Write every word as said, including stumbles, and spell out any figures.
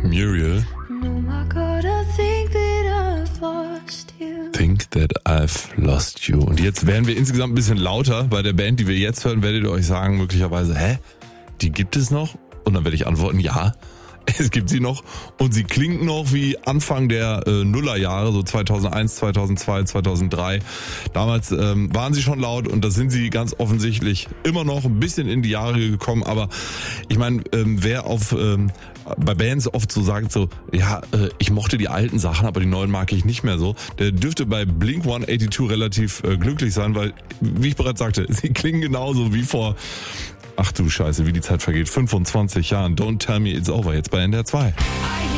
Muriel. Think that I've lost you. Und jetzt werden wir insgesamt ein bisschen lauter. Bei der Band, die wir jetzt hören, werdet ihr euch sagen möglicherweise, hä? Die gibt es noch? Und dann werde ich antworten, ja. Es gibt sie noch und sie klingt noch wie Anfang der äh, Nullerjahre, so zweitausendeins, zweitausendzwei, zweitausenddrei. Damals ähm, waren sie schon laut und da sind sie ganz offensichtlich immer noch ein bisschen in die Jahre gekommen. Aber ich meine, ähm, wer auf ähm, bei Bands oft so sagt, so ja, äh, ich mochte die alten Sachen, aber die neuen mag ich nicht mehr so, der dürfte bei Blink hundertzweiundachtzig relativ äh, glücklich sein, weil, wie ich bereits sagte, sie klingen genauso wie vor... Ach du Scheiße, wie die Zeit vergeht. fünfundzwanzig Jahren. Don't tell me it's over. Jetzt bei N D R zwei.